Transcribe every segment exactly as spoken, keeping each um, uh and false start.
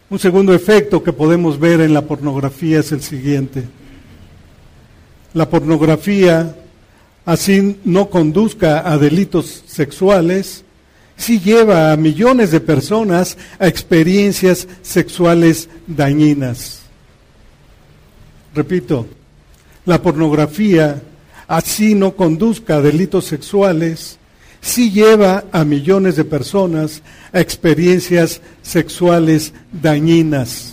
Un segundo efecto que podemos ver en la pornografía es el siguiente. La pornografía, así no conduzca a delitos sexuales, sí lleva a millones de personas a experiencias sexuales dañinas. Repito, la pornografía, así no conduzca a delitos sexuales, sí lleva a millones de personas a experiencias sexuales dañinas.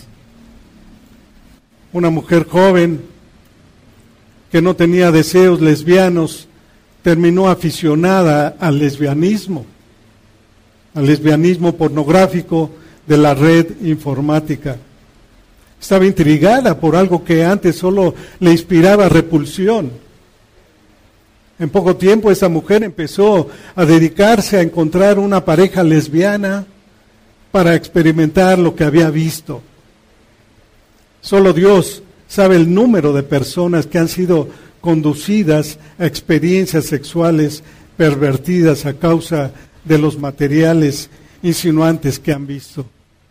Una mujer joven que no tenía deseos lesbianos terminó aficionada al lesbianismo, al lesbianismo pornográfico de la red informática. Estaba intrigada por algo que antes solo le inspiraba repulsión. En poco tiempo esa mujer empezó a dedicarse a encontrar una pareja lesbiana para experimentar lo que había visto. Solo Dios sabe el número de personas que han sido conducidas a experiencias sexuales pervertidas a causa de los materiales insinuantes que han visto.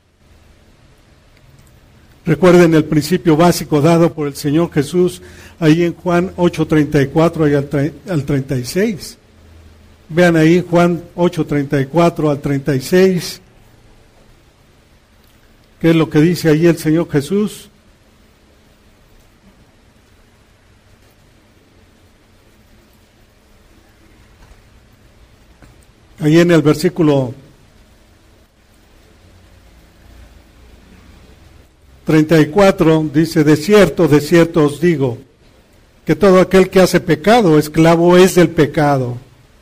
Recuerden el principio básico dado por el Señor Jesús ahí en Juan ocho treinta y cuatro y al treinta y seis. Vean ahí Juan ocho treinta y cuatro al treinta y seis. ¿Qué es lo que dice ahí el Señor Jesús? Ahí en el versículo treinta y cuatro dice, de cierto, de cierto os digo, que todo aquel que hace pecado, esclavo es del pecado.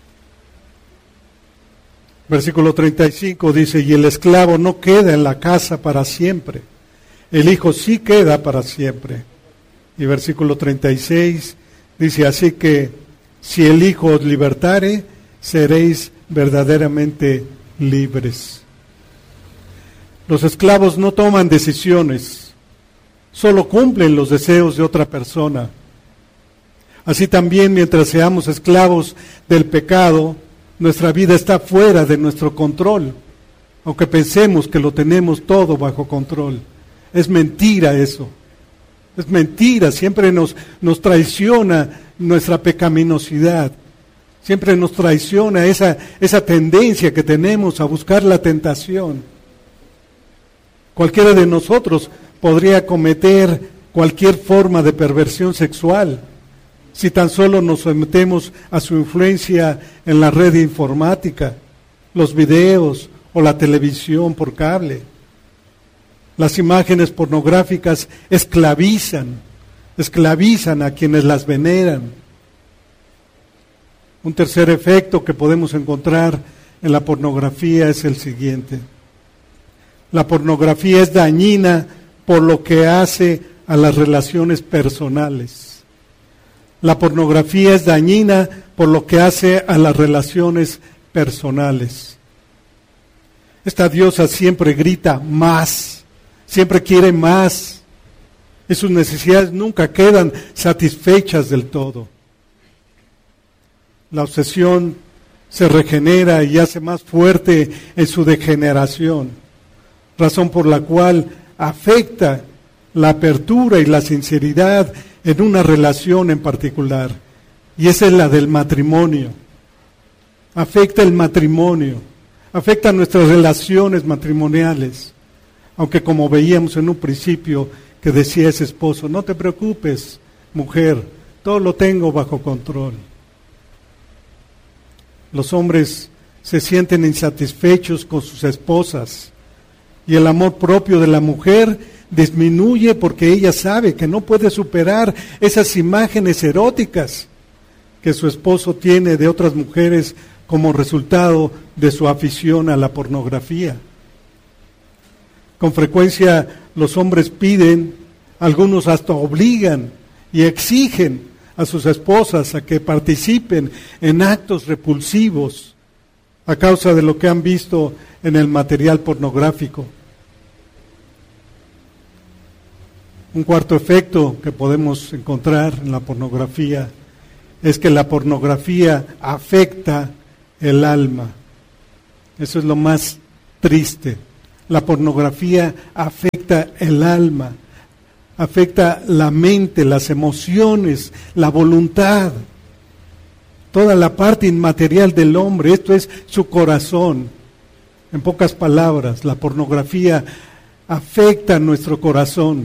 Versículo treinta y cinco dice, y el esclavo no queda en la casa para siempre, el hijo sí queda para siempre. Y versículo treinta y seis dice, así que si el hijo os libertare, seréis verdaderamente libres. Los esclavos no toman decisiones, solo cumplen los deseos de otra persona. Así también, mientras seamos esclavos del pecado, nuestra vida está fuera de nuestro control, aunque pensemos que lo tenemos todo bajo control. Es mentira eso, es mentira, siempre nos, nos traiciona nuestra pecaminosidad, siempre nos traiciona esa, esa tendencia que tenemos a buscar la tentación. Cualquiera de nosotros podría cometer cualquier forma de perversión sexual si tan solo nos sometemos a su influencia en la red informática, los videos o la televisión por cable. Las imágenes pornográficas esclavizan, esclavizan a quienes las veneran. Un tercer efecto que podemos encontrar en la pornografía es el siguiente. La pornografía es dañina por lo que hace a las relaciones personales. La pornografía es dañina por lo que hace a las relaciones personales. Esta diosa siempre grita más, siempre quiere más, y sus necesidades nunca quedan satisfechas del todo. La obsesión se regenera y hace más fuerte en su degeneración, razón por la cual afecta la apertura y la sinceridad en una relación en particular, y esa es la del matrimonio. Afecta el matrimonio, afecta nuestras relaciones matrimoniales, aunque como veíamos en un principio que decía ese esposo, no te preocupes, mujer, todo lo tengo bajo control. Los hombres se sienten insatisfechos con sus esposas, y el amor propio de la mujer disminuye porque ella sabe que no puede superar esas imágenes eróticas que su esposo tiene de otras mujeres como resultado de su afición a la pornografía. Con frecuencia los hombres piden, algunos hasta obligan y exigen a sus esposas a que participen en actos repulsivos a causa de lo que han visto en el material pornográfico. Un cuarto efecto que podemos encontrar en la pornografía es que la pornografía afecta el alma. Eso es lo más triste. La pornografía afecta el alma, afecta la mente, las emociones, la voluntad, toda la parte inmaterial del hombre. Esto es su corazón. En pocas palabras, la pornografía afecta nuestro corazón.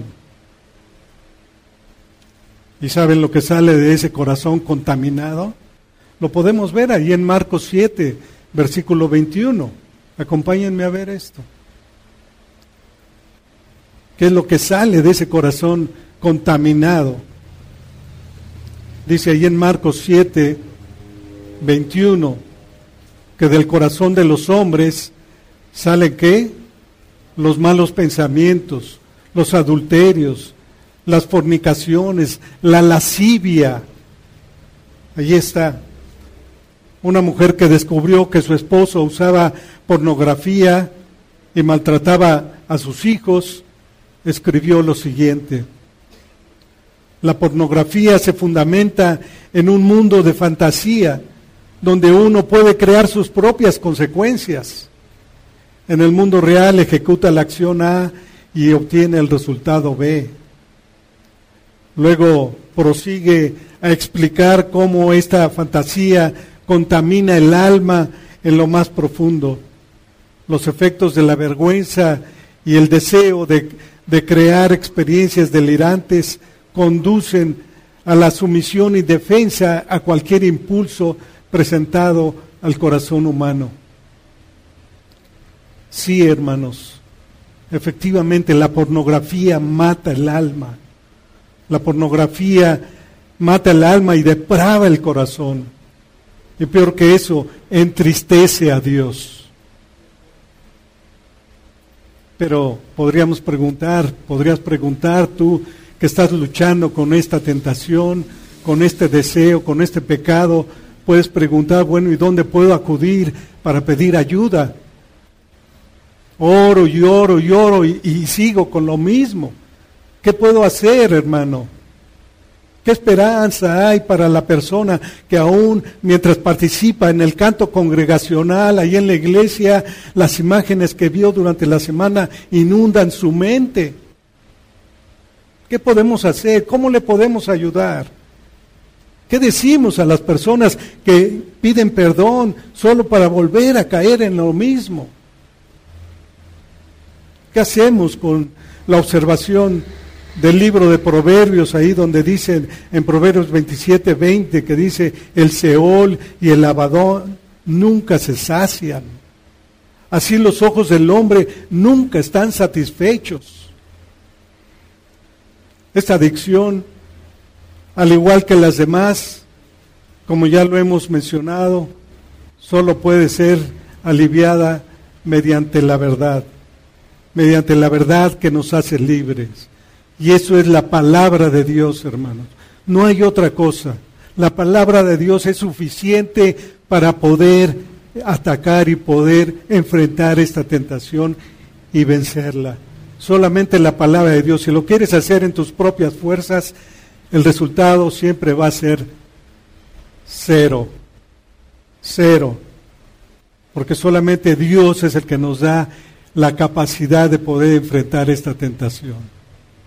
¿Y saben lo que sale de ese corazón contaminado? Lo podemos ver ahí en Marcos siete, versículo veintiuno. Acompáñenme a ver esto. ¿Qué es lo que sale de ese corazón contaminado? Dice ahí en Marcos siete, veintiuno, que del corazón de los hombres salen ¿qué? Los malos pensamientos, los adulterios, las fornicaciones, la lascivia. Allí está. Una mujer que descubrió que su esposo usaba pornografía y maltrataba a sus hijos, escribió lo siguiente: la pornografía se fundamenta en un mundo de fantasía, donde uno puede crear sus propias consecuencias. En el mundo real ejecuta la acción A y obtiene el resultado B. Luego prosigue a explicar cómo esta fantasía contamina el alma en lo más profundo. Los efectos de la vergüenza y el deseo de, de crear experiencias delirantes conducen a la sumisión y defensa a cualquier impulso presentado al corazón humano. Sí, hermanos, efectivamente la pornografía mata el alma. La pornografía mata el alma y deprava el corazón. Y peor que eso, entristece a Dios. Pero podríamos preguntar, podrías preguntar tú que estás luchando con esta tentación, con este deseo, con este pecado, puedes preguntar, bueno, ¿y dónde puedo acudir para pedir ayuda? Oro y oro y oro y, y sigo con lo mismo. ¿Qué puedo hacer, hermano? ¿Qué esperanza hay para la persona que aún mientras participa en el canto congregacional, ahí en la iglesia, las imágenes que vio durante la semana inundan su mente? ¿Qué podemos hacer? ¿Cómo le podemos ayudar? ¿Qué decimos a las personas que piden perdón solo para volver a caer en lo mismo? ¿Qué hacemos con la observación del libro de Proverbios, ahí donde dicen en Proverbios veintisiete, veinte, que dice, el Seol y el Abadón nunca se sacian? Así los ojos del hombre nunca están satisfechos. Esta adicción, al igual que las demás, como ya lo hemos mencionado, solo puede ser aliviada mediante la verdad, mediante la verdad que nos hace libres. Y eso es la palabra de Dios, hermanos. No hay otra cosa. La palabra de Dios es suficiente para poder atacar y poder enfrentar esta tentación y vencerla. Solamente la palabra de Dios. Si lo quieres hacer en tus propias fuerzas, el resultado siempre va a ser cero. Cero. Porque solamente Dios es el que nos da la capacidad de poder enfrentar esta tentación.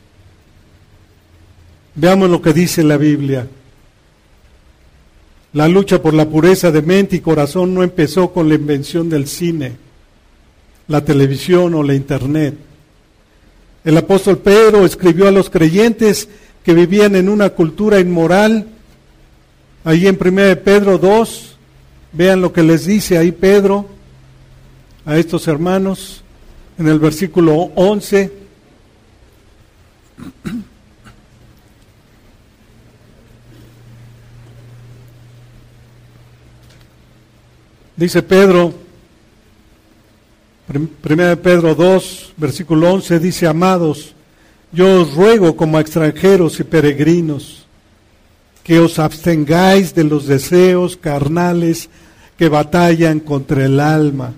Veamos lo que dice la Biblia. La lucha por la pureza de mente y corazón no empezó con la invención del cine, la televisión o la internet. El apóstol Pedro escribió a los creyentes que vivían en una cultura inmoral. Ahí en primera de Pedro dos, vean lo que les dice ahí Pedro a estos hermanos en el versículo once. Dice Pedro, primera de Pedro dos, versículo once, dice, amados, yo os ruego como a extranjeros y peregrinos, que os abstengáis de los deseos carnales que batallan contra el alma.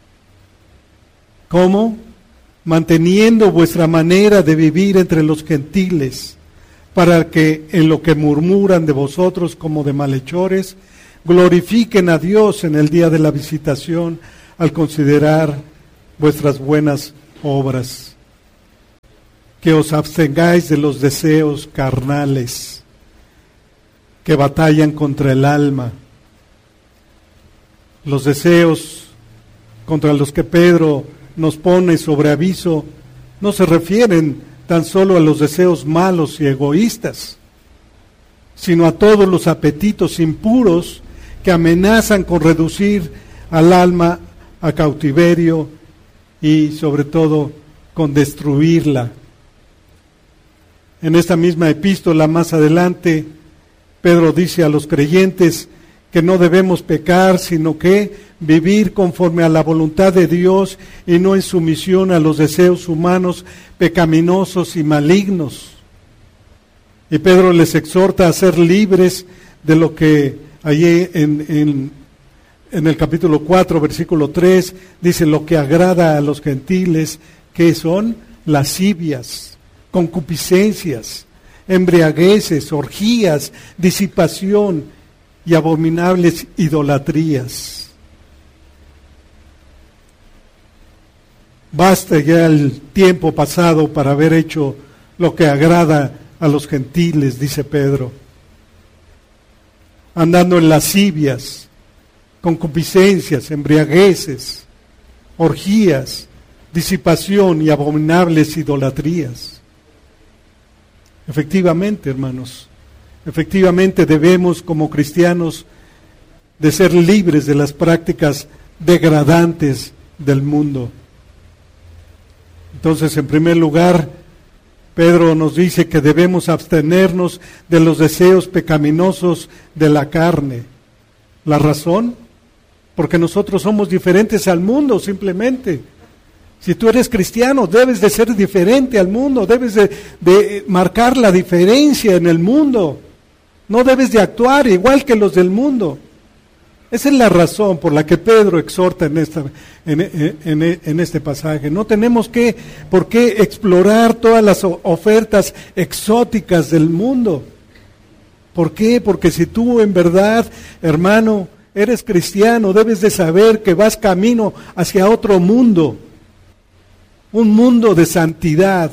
¿Cómo? Manteniendo vuestra manera de vivir entre los gentiles, para que en lo que murmuran de vosotros como de malhechores, glorifiquen a Dios en el día de la visitación al considerar vuestras buenas obras, que os abstengáis de los deseos carnales que batallan contra el alma. Los deseos contra los que Pedro nos pone sobre aviso no se refieren tan solo a los deseos malos y egoístas, sino a todos los apetitos impuros que amenazan con reducir al alma a cautiverio y sobre todo con destruirla. En esta misma epístola más adelante, Pedro dice a los creyentes que no debemos pecar, sino que vivir conforme a la voluntad de Dios y no en sumisión a los deseos humanos pecaminosos y malignos. Y Pedro les exhorta a ser libres de lo que allí en, en, en el capítulo cuatro, versículo tres, dice lo que agrada a los gentiles, que son lascivias, concupiscencias, embriagueces, orgías, disipación y abominables idolatrías. Basta ya el tiempo pasado para haber hecho lo que agrada a los gentiles, dice Pedro, andando en lascivias, concupiscencias, embriagueces, orgías, disipación y abominables idolatrías. Efectivamente, hermanos, efectivamente debemos como cristianos de ser libres de las prácticas degradantes del mundo. Entonces, en primer lugar, Pedro nos dice que debemos abstenernos de los deseos pecaminosos de la carne. ¿La razón? Porque nosotros somos diferentes al mundo, simplemente. Si tú eres cristiano, debes de ser diferente al mundo, debes de, de marcar la diferencia en el mundo. No debes de actuar igual que los del mundo. Esa es la razón por la que Pedro exhorta en, esta, en, en, en este pasaje. No tenemos que, por qué explorar todas las ofertas exóticas del mundo. ¿Por qué? Porque si tú en verdad, hermano, eres cristiano, debes de saber que vas camino hacia otro mundo. Un mundo de santidad.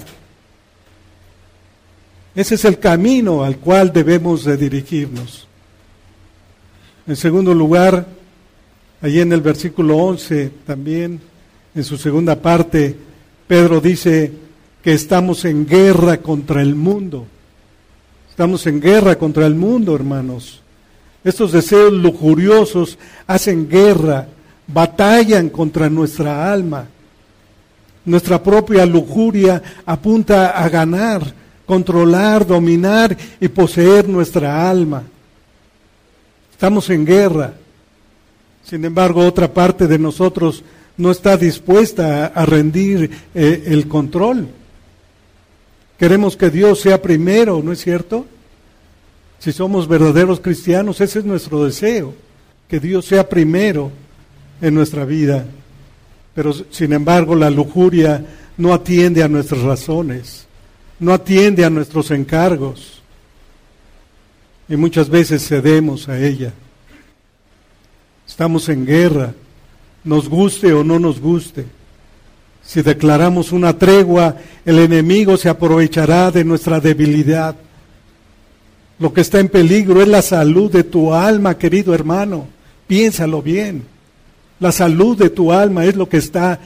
Ese es el camino al cual debemos de dirigirnos. En segundo lugar, allí en el versículo once también, en su segunda parte, Pedro dice que estamos en guerra contra el mundo. Estamos en guerra contra el mundo, hermanos. Estos deseos lujuriosos hacen guerra, batallan contra nuestra alma. Nuestra propia lujuria apunta a ganar, controlar, dominar y poseer nuestra alma. Estamos en guerra. Sin embargo, otra parte de nosotros no está dispuesta a, a rendir eh, el control. Queremos que Dios sea primero, ¿no es cierto? Si somos verdaderos cristianos, ese es nuestro deseo, que Dios sea primero en nuestra vida. Pero sin embargo la lujuria no atiende a nuestras razones, no atiende a nuestros encargos y muchas veces cedemos a ella. Estamos en guerra, nos guste o no nos guste. Si declaramos una tregua, el enemigo se aprovechará de nuestra debilidad. Lo que está en peligro es la salud de tu alma, querido hermano, piénsalo bien. La salud de tu alma es lo que está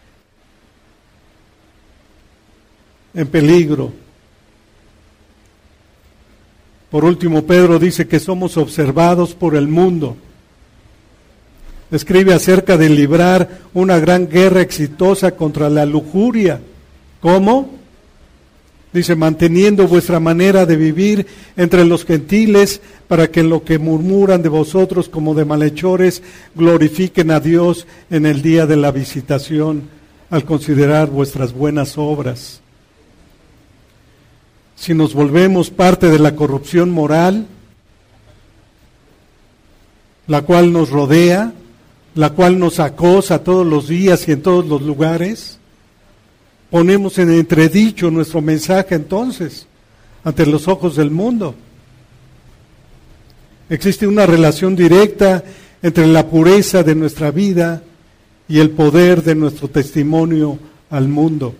en peligro. Por último, Pedro dice que somos observados por el mundo. Escribe acerca de librar una gran guerra exitosa contra la lujuria. ¿Cómo? Dice, manteniendo vuestra manera de vivir entre los gentiles, para que en lo que murmuran de vosotros como de malhechores, glorifiquen a Dios en el día de la visitación, al considerar vuestras buenas obras. Si nos volvemos parte de la corrupción moral, la cual nos rodea, la cual nos acosa todos los días y en todos los lugares, ponemos en entredicho nuestro mensaje entonces ante los ojos del mundo. Existe una relación directa entre la pureza de nuestra vida y el poder de nuestro testimonio al mundo.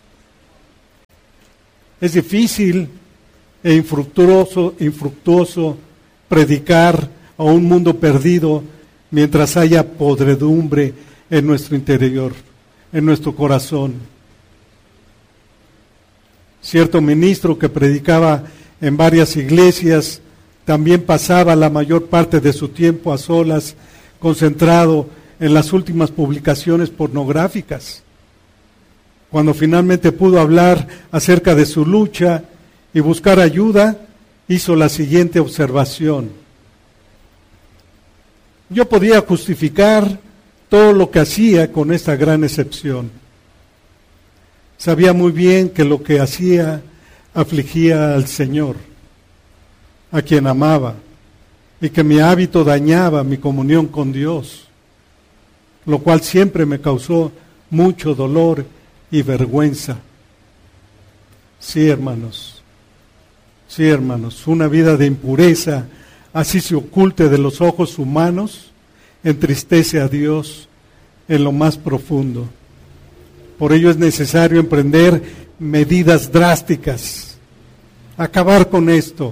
Es difícil e infructuoso, infructuoso predicar a un mundo perdido mientras haya podredumbre en nuestro interior, en nuestro corazón. Cierto ministro que predicaba en varias iglesias también pasaba la mayor parte de su tiempo a solas, concentrado en las últimas publicaciones pornográficas. Cuando finalmente pudo hablar acerca de su lucha y buscar ayuda, hizo la siguiente observación: yo podía justificar todo lo que hacía con esta gran excepción. Sabía muy bien que lo que hacía afligía al Señor, a quien amaba, y que mi hábito dañaba mi comunión con Dios, lo cual siempre me causó mucho dolor y vergüenza. Sí, hermanos, sí, hermanos, una vida de impureza, así se oculte de los ojos humanos, entristece a Dios en lo más profundo. Por ello es necesario emprender medidas drásticas, acabar con esto.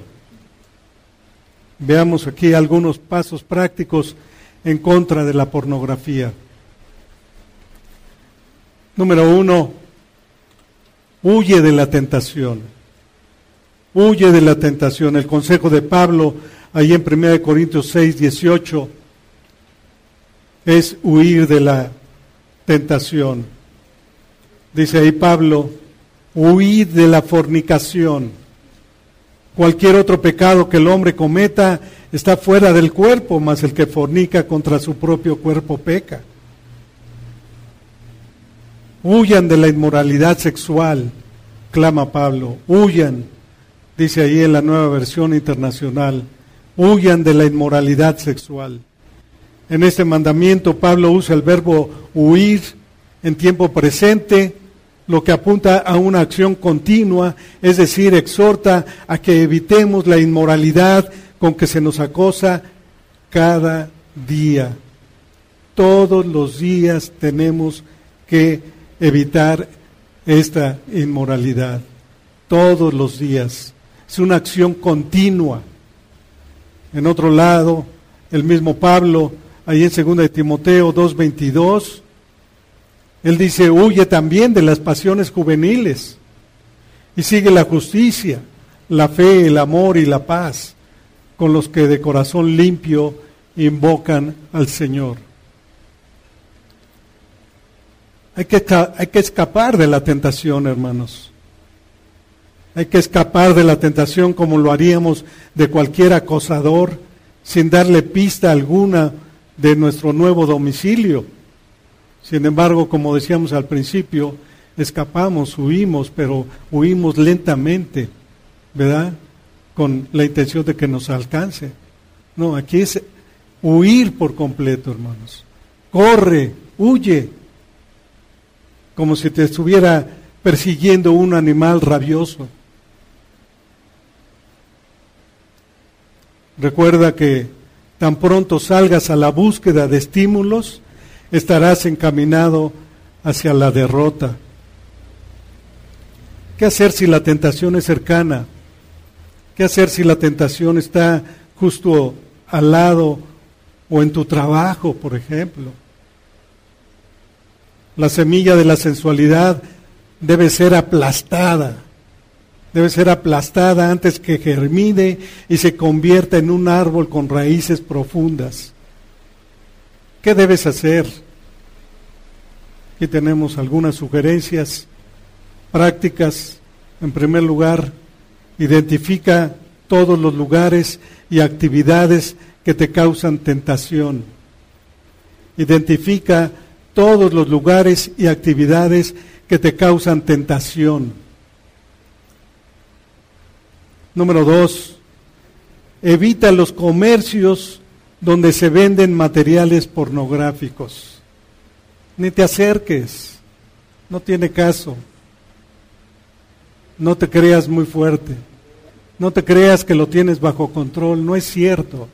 Veamos aquí algunos pasos prácticos en contra de la pornografía. Número uno, huye de la tentación. Huye de la tentación. El consejo de Pablo, ahí en primera de Corintios seis, dieciocho, es huir de la tentación. Dice ahí Pablo, huid de la fornicación. Cualquier otro pecado que el hombre cometa está fuera del cuerpo, mas el que fornica contra su propio cuerpo peca. Huyan de la inmoralidad sexual, clama Pablo. Huyan, dice ahí en la Nueva Versión Internacional, huyan de la inmoralidad sexual. En este mandamiento Pablo usa el verbo huir en tiempo presente, lo que apunta a una acción continua, es decir, exhorta a que evitemos la inmoralidad con que se nos acosa cada día. Todos los días tenemos que evitar esta inmoralidad. Todos los días. Es una acción continua. En otro lado, el mismo Pablo, ahí en segunda de Timoteo dos veintidós, él dice, huye también de las pasiones juveniles y sigue la justicia, la fe, el amor y la paz con los que de corazón limpio invocan al Señor. Hay que, hay que escapar de la tentación, hermanos. Hay que escapar de la tentación como lo haríamos de cualquier acosador, sin darle pista alguna de nuestro nuevo domicilio. Sin embargo, como decíamos al principio, escapamos, huimos, pero huimos lentamente, ¿verdad? Con la intención de que nos alcance. No, aquí es huir por completo, hermanos. Corre, huye, como si te estuviera persiguiendo un animal rabioso. Recuerda que tan pronto salgas a la búsqueda de estímulos, estarás encaminado hacia la derrota. ¿Qué hacer si la tentación es cercana? ¿Qué hacer si la tentación está justo al lado o en tu trabajo, por ejemplo? La semilla de la sensualidad debe ser aplastada, debe ser aplastada antes que germine y se convierta en un árbol con raíces profundas. ¿Qué debes hacer? Aquí tenemos algunas sugerencias prácticas. En primer lugar, identifica todos los lugares y actividades que te causan tentación. Identifica todos los lugares y actividades que te causan tentación. Número dos, evita los comercios donde se venden materiales pornográficos. Ni te acerques, no tiene caso. No te creas muy fuerte, no te creas que lo tienes bajo control, no es cierto.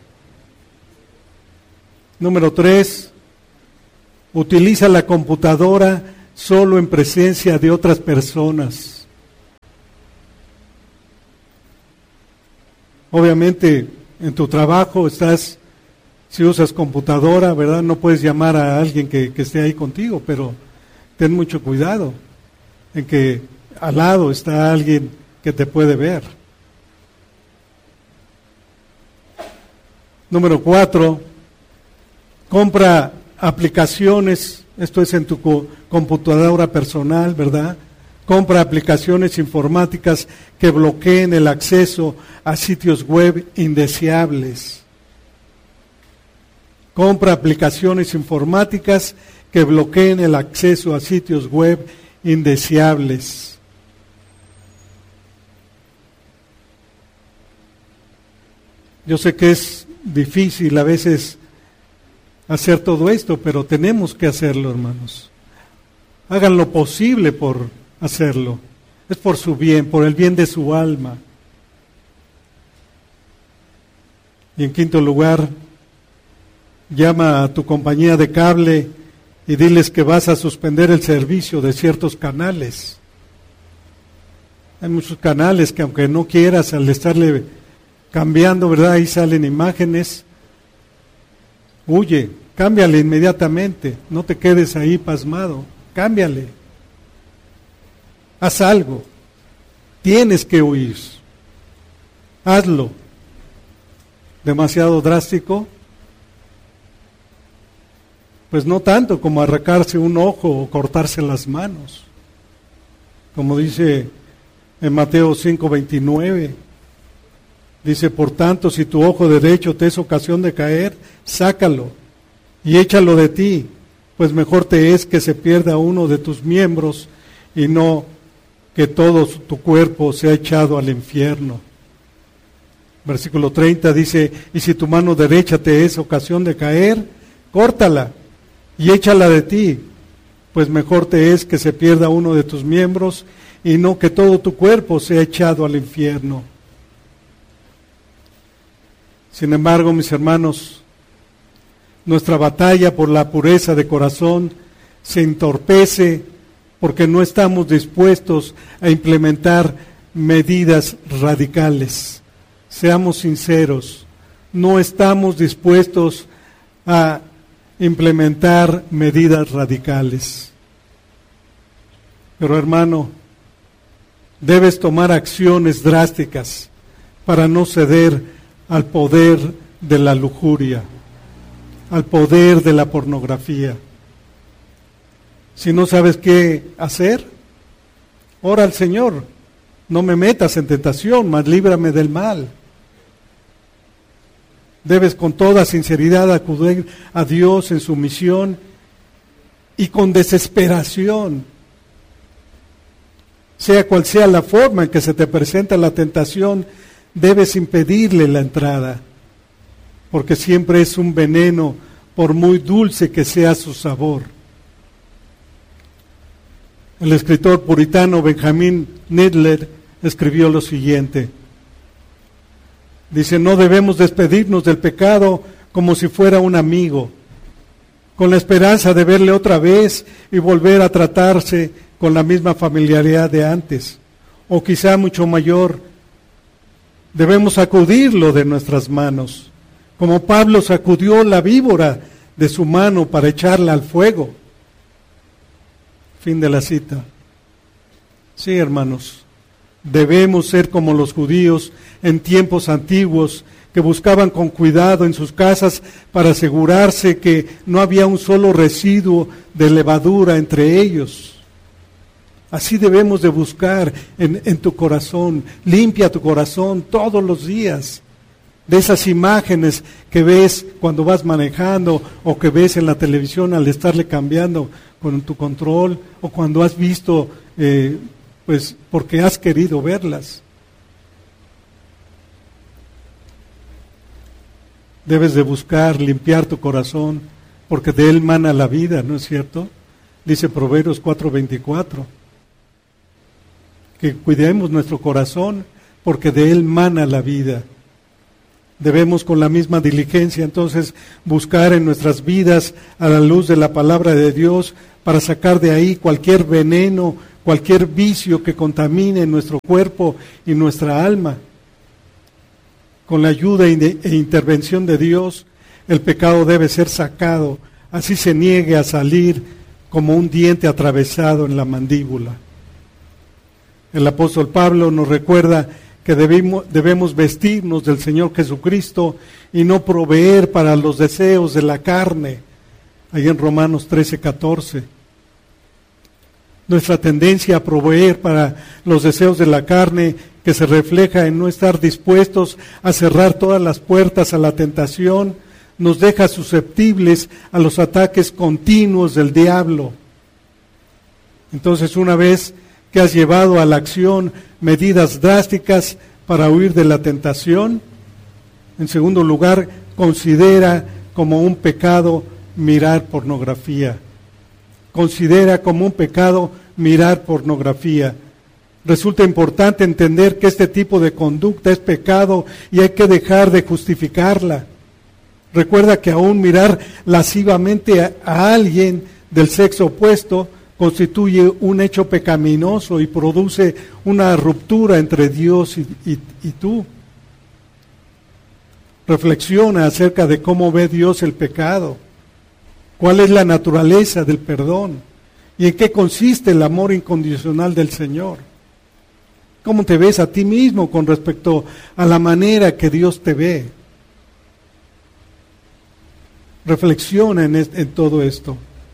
Número tres, utiliza la computadora solo en presencia de otras personas. Obviamente, en tu trabajo estás, si usas computadora, ¿verdad? No puedes llamar a alguien que, que esté ahí contigo, pero ten mucho cuidado en que al lado está alguien que te puede ver. Número cuatro, compra aplicaciones, esto es en tu co- computadora personal, ¿verdad? Compra aplicaciones informáticas que bloqueen el acceso a sitios web indeseables. Compra aplicaciones informáticas que bloqueen el acceso a sitios web indeseables. Yo sé que es difícil a veces hacer todo esto, pero tenemos que hacerlo, hermanos. Hagan lo posible por hacerlo. Es por su bien, por el bien de su alma. Y en quinto lugar, llama a tu compañía de cable y diles que vas a suspender el servicio de ciertos canales. Hay muchos canales que aunque no quieras, al estarle cambiando, ¿verdad? Ahí salen imágenes. Huye, cámbiale inmediatamente, no te quedes ahí pasmado, cámbiale. Haz algo, tienes que huir. Hazlo. ¿Demasiado drástico? Pues no tanto como arrancarse un ojo o cortarse las manos. Como dice en Mateo cinco veintinueve, dice, por tanto, si tu ojo derecho te es ocasión de caer, sácalo y échalo de ti, pues mejor te es que se pierda uno de tus miembros y no que todo tu cuerpo sea echado al infierno. Versículo treinta dice, y si tu mano derecha te es ocasión de caer, córtala y échala de ti, pues mejor te es que se pierda uno de tus miembros y no que todo tu cuerpo sea echado al infierno. Sin embargo, mis hermanos, nuestra batalla por la pureza de corazón se entorpece porque no estamos dispuestos a implementar medidas radicales. Seamos sinceros, no estamos dispuestos a implementar medidas radicales. Pero hermano, debes tomar acciones drásticas para no ceder al poder de la lujuria, al poder de la pornografía. Si no sabes qué hacer, ora al Señor, no me metas en tentación, mas líbrame del mal. Debes con toda sinceridad acudir a Dios en su misión y con desesperación, sea cual sea la forma en que se te presenta la tentación, debes impedirle la entrada, porque siempre es un veneno, por muy dulce que sea su sabor. El escritor puritano Benjamin Nedler escribió lo siguiente. Dice, no debemos despedirnos del pecado como si fuera un amigo, con la esperanza de verle otra vez y volver a tratarse con la misma familiaridad de antes, o quizá mucho mayor. Debemos sacudirlo de nuestras manos, como Pablo sacudió la víbora de su mano para echarla al fuego. Fin de la cita. Sí, hermanos, debemos ser como los judíos en tiempos antiguos, que buscaban con cuidado en sus casas para asegurarse que no había un solo residuo de levadura entre ellos. Así debemos de buscar en, en tu corazón. Limpia tu corazón todos los días de esas imágenes que ves cuando vas manejando o que ves en la televisión al estarle cambiando con tu control, o cuando has visto, eh, pues porque has querido verlas. Debes de buscar limpiar tu corazón, porque de él mana la vida, ¿no es cierto? Dice Proverbios cuatro veinticuatro, que cuidemos nuestro corazón, porque de él mana la vida. Debemos con la misma diligencia entonces buscar en nuestras vidas a la luz de la palabra de Dios para sacar de ahí cualquier veneno, cualquier vicio que contamine nuestro cuerpo y nuestra alma. Con la ayuda e intervención de Dios, el pecado debe ser sacado, así se niegue a salir como un diente atravesado en la mandíbula. El apóstol Pablo nos recuerda que debemos, debemos vestirnos del Señor Jesucristo y no proveer para los deseos de la carne, ahí en Romanos trece, catorce. Nuestra tendencia a proveer para los deseos de la carne, que se refleja en no estar dispuestos a cerrar todas las puertas a la tentación, nos deja susceptibles a los ataques continuos del diablo. Entonces, una vez que has llevado a la acción medidas drásticas para huir de la tentación, en segundo lugar, considera como un pecado mirar pornografía. Considera como un pecado mirar pornografía. Resulta importante entender que este tipo de conducta es pecado y hay que dejar de justificarla. Recuerda que aún mirar lascivamente a, a alguien del sexo opuesto constituye un hecho pecaminoso y produce una ruptura entre Dios y, y, y tú. Reflexiona acerca de cómo ve Dios el pecado, cuál es la naturaleza del perdón y en qué consiste el amor incondicional del Señor. ¿Cómo te ves a ti mismo con respecto a la manera que Dios te ve? Reflexiona en, en todo esto.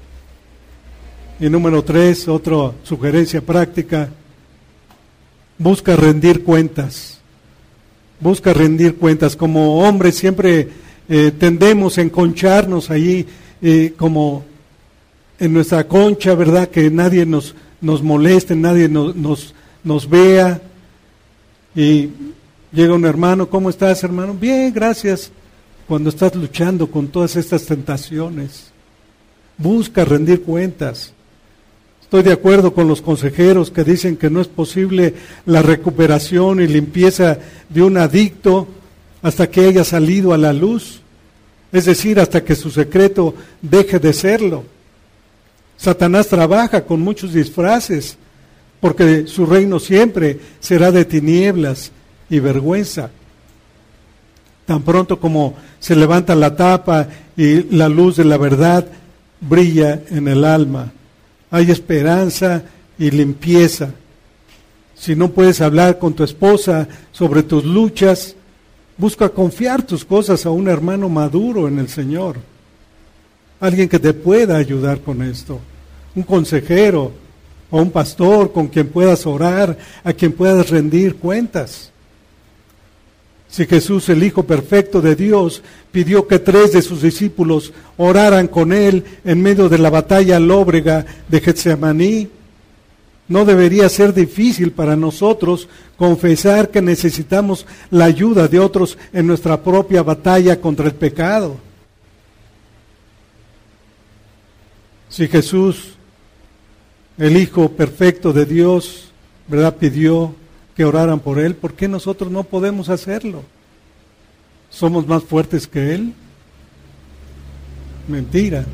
Y número tres, otra sugerencia práctica, busca rendir cuentas. Busca rendir cuentas. Como hombres siempre eh, tendemos a enconcharnos allí eh, como en nuestra concha, ¿verdad? Que nadie nos, nos moleste, nadie nos, nos, nos vea. Y llega un hermano, ¿cómo estás, hermano? Bien, gracias. Cuando estás luchando con todas estas tentaciones, busca rendir cuentas. Estoy de acuerdo con los consejeros que dicen que no es posible la recuperación y limpieza de un adicto hasta que haya salido a la luz, es decir, hasta que su secreto deje de serlo. Satanás trabaja con muchos disfraces, porque su reino siempre será de tinieblas y vergüenza. Tan pronto como se levanta la tapa y la luz de la verdad brilla en el alma, hay esperanza y limpieza. Si no puedes hablar con tu esposa sobre tus luchas, busca confiar tus cosas a un hermano maduro en el Señor, alguien que te pueda ayudar con esto, un consejero o un pastor con quien puedas orar, a quien puedas rendir cuentas. Si Jesús, el Hijo perfecto de Dios, pidió que tres de sus discípulos oraran con Él en medio de la batalla lóbrega de Getsemaní, no debería ser difícil para nosotros confesar que necesitamos la ayuda de otros en nuestra propia batalla contra el pecado. Si Jesús, el Hijo perfecto de Dios, ¿verdad?, pidió que oraran por Él, ¿por qué nosotros no podemos hacerlo? ¿Somos más fuertes que Él? Mentira.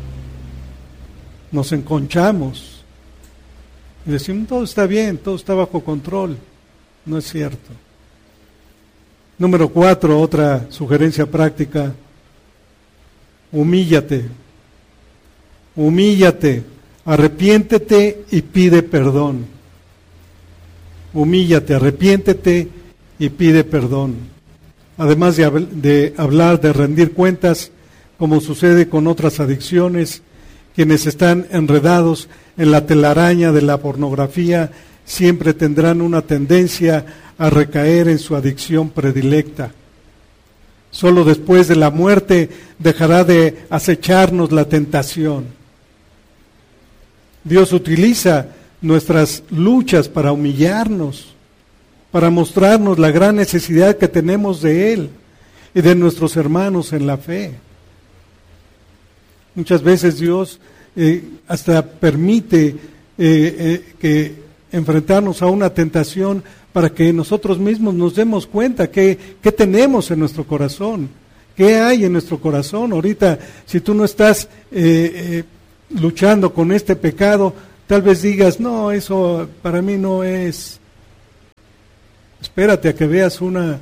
Nos enconchamos y decimos, todo está bien, todo está bajo control. No es cierto. Número cuatro, otra sugerencia práctica, humíllate. Humíllate, arrepiéntete y pide perdón. Humíllate, arrepiéntete y pide perdón. Además de, de hablar de rendir cuentas, como sucede con otras adicciones, quienes están enredados en la telaraña de la pornografía siempre tendrán una tendencia a recaer en su adicción predilecta. Solo después de la muerte dejará de acecharnos la tentación. Dios utiliza nuestras luchas para humillarnos, para mostrarnos la gran necesidad que tenemos de Él y de nuestros hermanos en la fe. Muchas veces Dios eh, hasta permite eh, eh, que enfrentarnos a una tentación para que nosotros mismos nos demos cuenta qué, qué tenemos en nuestro corazón, qué hay en nuestro corazón. Ahorita, si tú no estás eh, eh, luchando con este pecado, tal vez digas, no, eso para mí no es. Espérate a que veas una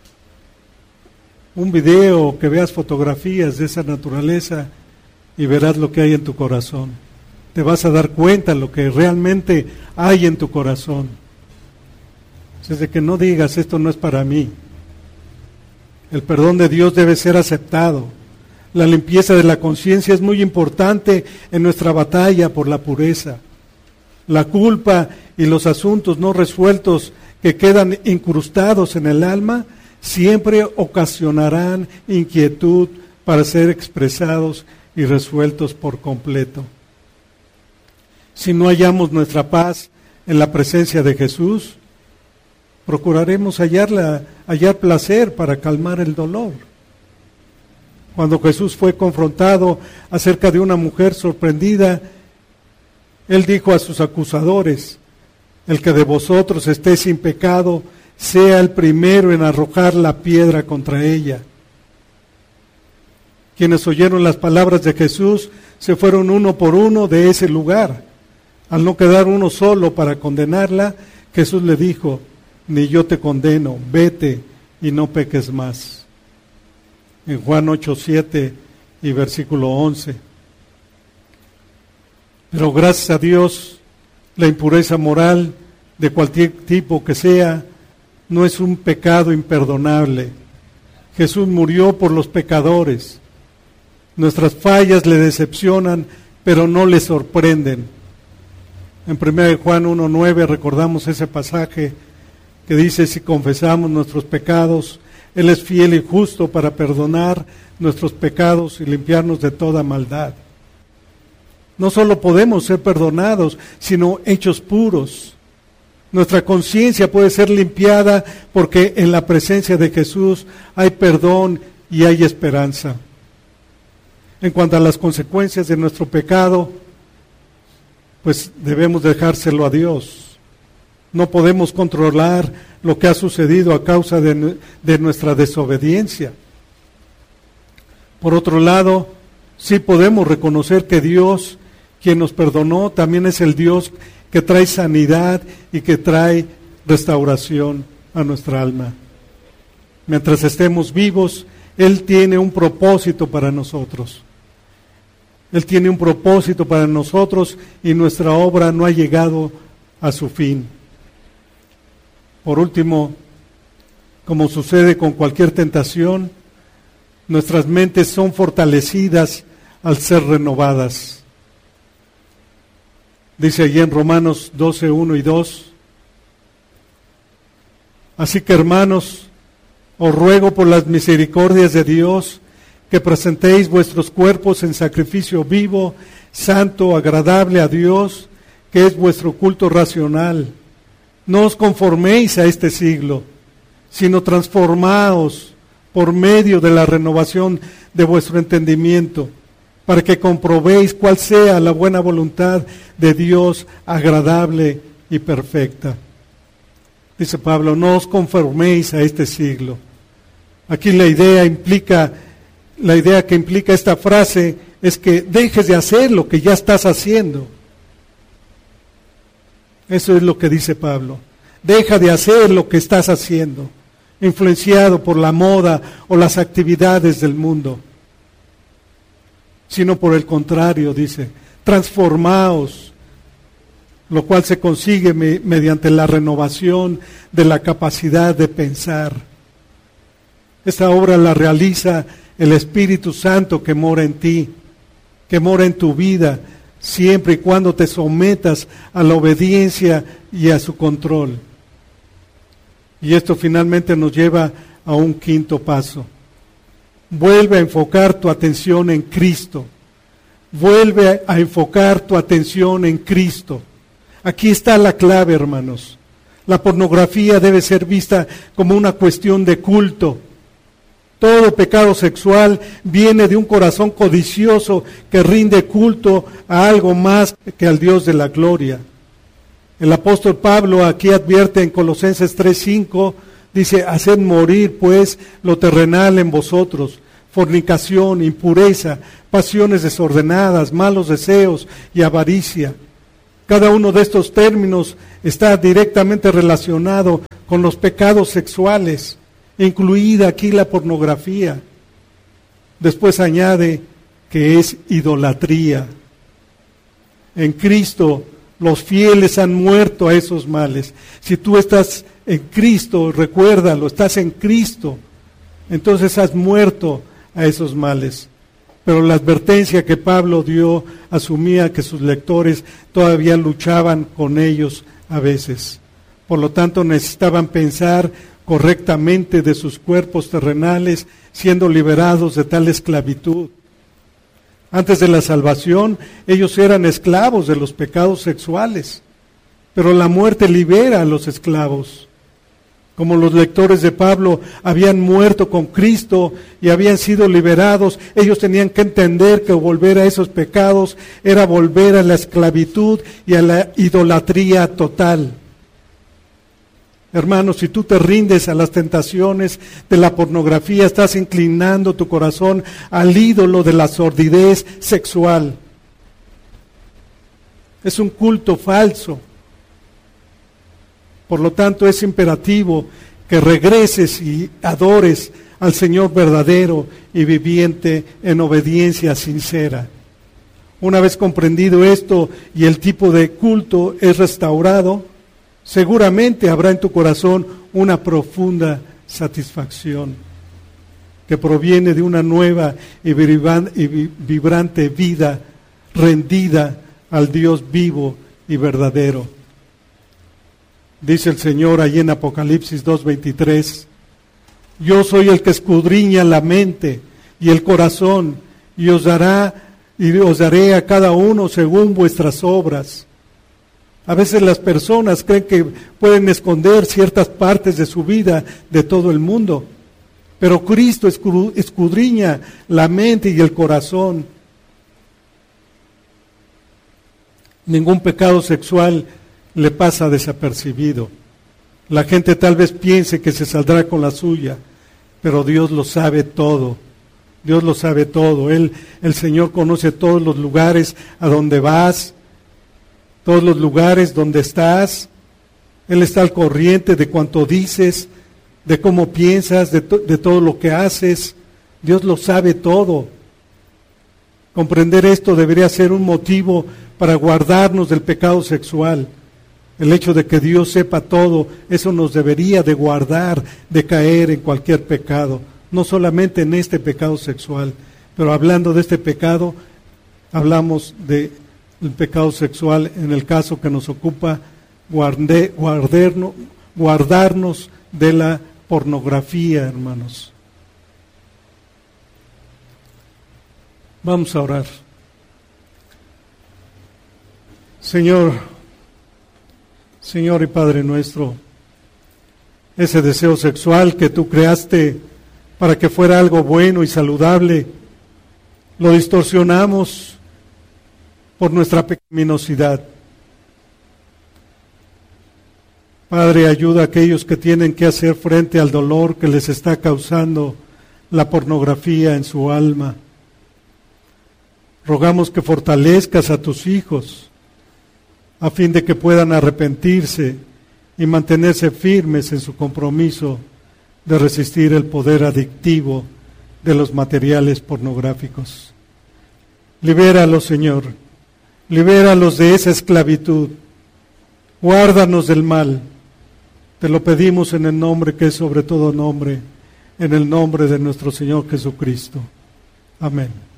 un video, que veas fotografías de esa naturaleza y verás lo que hay en tu corazón. Te vas a dar cuenta lo que realmente hay en tu corazón. Desde que no digas, esto no es para mí. El perdón de Dios debe ser aceptado. La limpieza de la conciencia es muy importante en nuestra batalla por la pureza. La culpa y los asuntos no resueltos que quedan incrustados en el alma siempre ocasionarán inquietud para ser expresados y resueltos por completo. Si no hallamos nuestra paz en la presencia de Jesús, procuraremos hallarla, hallar placer para calmar el dolor. Cuando Jesús fue confrontado acerca de una mujer sorprendida, Él dijo a sus acusadores, el que de vosotros esté sin pecado, sea el primero en arrojar la piedra contra ella. Quienes oyeron las palabras de Jesús se fueron uno por uno de ese lugar. Al no quedar uno solo para condenarla, Jesús le dijo, ni yo te condeno, vete y no peques más. En Juan ocho, siete y versículo once. Pero gracias a Dios, la impureza moral de cualquier tipo que sea, no es un pecado imperdonable. Jesús murió por los pecadores. Nuestras fallas le decepcionan, pero no le sorprenden. En primera de Juan uno, nueve recordamos ese pasaje que dice, si confesamos nuestros pecados, Él es fiel y justo para perdonar nuestros pecados y limpiarnos de toda maldad. No solo podemos ser perdonados, sino hechos puros. Nuestra conciencia puede ser limpiada porque en la presencia de Jesús hay perdón y hay esperanza. En cuanto a las consecuencias de nuestro pecado, pues debemos dejárselo a Dios. No podemos controlar lo que ha sucedido a causa de, de nuestra desobediencia. Por otro lado, sí podemos reconocer que Dios, quien nos perdonó, también es el Dios que trae sanidad y que trae restauración a nuestra alma. Mientras estemos vivos, Él tiene un propósito para nosotros. Él tiene un propósito para nosotros y nuestra obra no ha llegado a su fin. Por último, como sucede con cualquier tentación, nuestras mentes son fortalecidas al ser renovadas. Dice allí en Romanos doce, uno y dos, así que hermanos, os ruego por las misericordias de Dios, que presentéis vuestros cuerpos en sacrificio vivo, santo, agradable a Dios, que es vuestro culto racional. No os conforméis a este siglo, sino transformaos por medio de la renovación de vuestro entendimiento, para que comprobéis cuál sea la buena voluntad de Dios, agradable y perfecta. Dice Pablo, no os conforméis a este siglo. Aquí la idea implica, la idea que implica esta frase es que dejes de hacer lo que ya estás haciendo. Eso es lo que dice Pablo. Deja de hacer lo que estás haciendo, influenciado por la moda o las actividades del mundo. Sino por el contrario, dice, transformaos, lo cual se consigue me, mediante la renovación de la capacidad de pensar. Esta obra la realiza el Espíritu Santo que mora en ti, que mora en tu vida, siempre y cuando te sometas a la obediencia y a su control. Y esto finalmente nos lleva a un quinto paso. Vuelve a enfocar tu atención en Cristo. Vuelve a enfocar tu atención en Cristo. Aquí está la clave, hermanos. La pornografía debe ser vista como una cuestión de culto. Todo pecado sexual viene de un corazón codicioso que rinde culto a algo más que al Dios de la gloria. El apóstol Pablo aquí advierte en Colosenses tres cinco, dice, haced morir pues lo terrenal en vosotros, fornicación, impureza, pasiones desordenadas, malos deseos y avaricia. Cada uno de estos términos está directamente relacionado con los pecados sexuales, incluida aquí la pornografía. Después añade que es idolatría. En Cristo los fieles han muerto a esos males. Si tú estás en Cristo, recuérdalo, estás en Cristo, entonces has muerto a esos males. Pero la advertencia que Pablo dio asumía que sus lectores todavía luchaban con ellos a veces. Por lo tanto, necesitaban pensar correctamente de sus cuerpos terrenales, siendo liberados de tal esclavitud. Antes de la salvación, ellos eran esclavos de los pecados sexuales, pero la muerte libera a los esclavos. Como los lectores de Pablo habían muerto con Cristo y habían sido liberados, ellos tenían que entender que volver a esos pecados era volver a la esclavitud y a la idolatría total. Hermanos, si tú te rindes a las tentaciones de la pornografía, estás inclinando tu corazón al ídolo de la sordidez sexual. Es un culto falso. Por lo tanto, es imperativo que regreses y adores al Señor verdadero y viviente en obediencia sincera. Una vez comprendido esto y el tipo de culto es restaurado, seguramente habrá en tu corazón una profunda satisfacción que proviene de una nueva y vibrante vida rendida al Dios vivo y verdadero. Dice el Señor allí en Apocalipsis dos veintitrés, yo soy el que escudriña la mente y el corazón y os dará y os daré a cada uno según vuestras obras. A veces las personas creen que pueden esconder ciertas partes de su vida de todo el mundo, pero Cristo escudriña la mente y el corazón. Ningún pecado sexual le pasa desapercibido. La gente tal vez piense que se saldrá con la suya, pero Dios lo sabe todo. Dios lo sabe todo. Él, el Señor conoce todos los lugares a donde vas, todos los lugares donde estás. Él está al corriente de cuanto dices, de cómo piensas, de, to, de todo lo que haces. Dios lo sabe todo. Comprender esto debería ser un motivo para guardarnos del pecado sexual. El hecho de que Dios sepa todo, eso nos debería de guardar de caer en cualquier pecado, no solamente en este pecado sexual, pero hablando de este pecado, hablamos del pecado sexual en el caso que nos ocupa, guarde, guardernos, guardarnos de la pornografía, hermanos. Vamos a orar. Señor, Señor y Padre nuestro, ese deseo sexual que tú creaste para que fuera algo bueno y saludable, lo distorsionamos por nuestra pecaminosidad. Padre, ayuda a aquellos que tienen que hacer frente al dolor que les está causando la pornografía en su alma. Rogamos que fortalezcas a tus hijos a fin de que puedan arrepentirse y mantenerse firmes en su compromiso de resistir el poder adictivo de los materiales pornográficos. Libéralos, Señor, libéralos de esa esclavitud, guárdanos del mal. Te lo pedimos en el nombre que es sobre todo nombre, en el nombre de nuestro Señor Jesucristo. Amén.